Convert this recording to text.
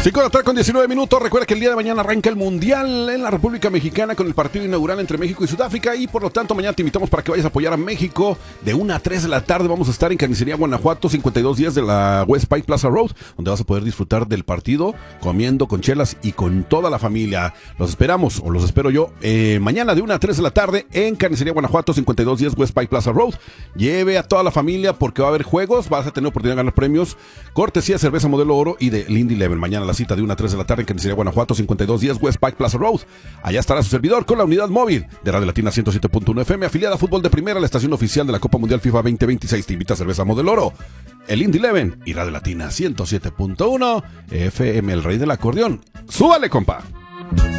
5 de la tarde con 19 minutos. Recuerda que el día de mañana arranca el Mundial en la República Mexicana con el partido inaugural entre México y Sudáfrica. Y por lo tanto, mañana te invitamos para que vayas a apoyar a México. De 1 a 3 de la tarde vamos a estar en Carnicería Guanajuato, 52 días de la West Pike Plaza Road, donde vas a poder disfrutar del partido, comiendo con chelas y con toda la familia. Los esperamos, o los espero yo, mañana de 1 a 3 de la tarde en Carnicería Guanajuato, 52 días West Pike Plaza Road. Lleve a toda la familia porque va a haber juegos, vas a tener oportunidad de ganar premios, cortesía cerveza Modelo Oro y de Lindy Leven. Mañana la cita de 1 a 3 de la tarde en Carnicería Guanajuato, 52 días West Pike Plaza Road. Allá estará su servidor con la unidad móvil de Radio Latina 107.1 FM, afiliada a Fútbol de Primera, la estación oficial de la Copa Mundial FIFA 2026. Te invita a cerveza Modelo Oro, el Indy Leven y Radio Latina 107.1 FM, el rey del acordeón. ¡Súbale, compa!